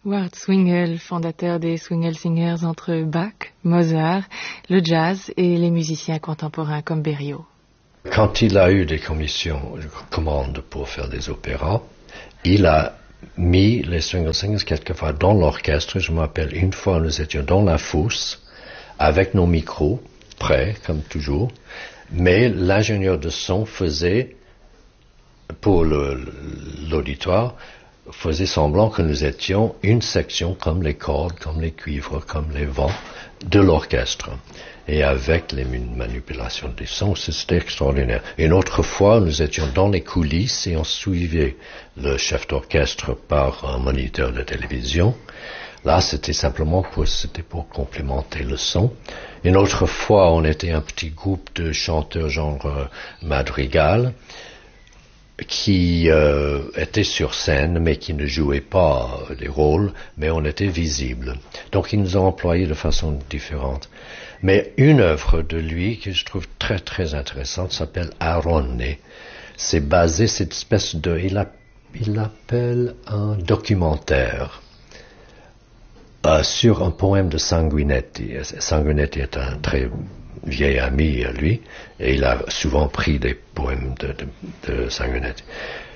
Ward Swingel, fondateur des Swingel Singers entre Bach, Mozart, le jazz et les musiciens contemporains comme Berio. Quand il a eu des commandes pour faire des opéras, il a mis les Swingel Singers quelquefois dans l'orchestre. Je me rappelle une fois, nous étions dans la fosse avec nos micros, prêts comme toujours, mais l'ingénieur de son faisait, pour l'auditoire, faisait semblant que nous étions une section comme les cordes, comme les cuivres, comme les vents de l'orchestre. Et avec les manipulations des sons, c'était extraordinaire. Une autre fois, nous étions dans les coulisses et on suivait le chef d'orchestre par un moniteur de télévision. Là, c'était simplement pour complémenter le son. Une autre fois, on était un petit groupe de chanteurs genre madrigal qui étaient sur scène, mais qui ne jouaient pas les rôles, mais on était visible. Donc, ils nous ont employés de façon différente. Mais une œuvre de lui que je trouve très très intéressante s'appelle Aronne. C'est basé, cette espèce de, il l'appelle un documentaire sur un poème de Sanguinetti. Sanguinetti est un très vieil ami à lui, et il a souvent pris des poèmes de Sanguinetti.